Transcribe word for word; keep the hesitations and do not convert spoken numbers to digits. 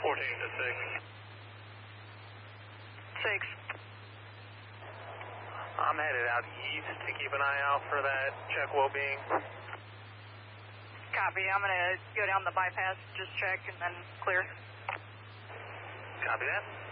fourteen to six. Six. I'm headed out east to keep an eye out for that check well-being. Copy. I'm going to go down the bypass, just check, and then clear. Copy that.